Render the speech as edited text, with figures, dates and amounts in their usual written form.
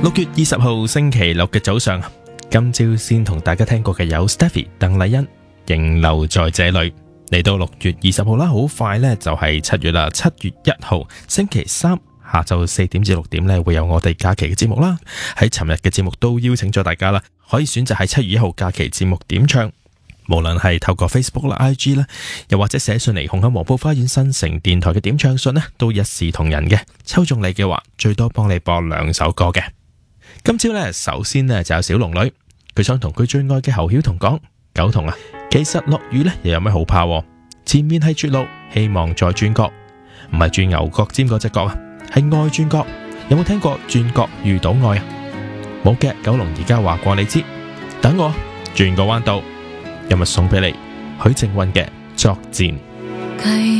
6月20號星期六嘅早上，今朝先同大家聽過嘅有 Stephy 鄧麗欣仍留在這裏。嚟到6月20號啦，好快呢就係7月啦。7月1號星期三下晝4點至6點呢，會有我哋假期嘅節目啦。喺尋日嘅節目都邀請咗大家啦，可以選擇喺7月1號假期節目點唱，無論係透過 Facebook 啦、IG 啦，又或者寫信嚟紅磡黃埔花園新城電台嘅點唱信呢，都一視同仁嘅。抽中你嘅話，最多幫你播2首歌嘅。今朝呢，首先呢就有小龍女，佢想同佢最愛嘅侯曉彤講：九彤啊，其實落雨呢又有咩好怕？前面係絕路，希望再轉角，唔係轉牛角尖嗰隻角啊，係愛轉角。有冇聽過轉角遇到愛啊？冇嘅，九龍而家話過你知，等我轉個彎道。今日送俾你許靖韻嘅作戰。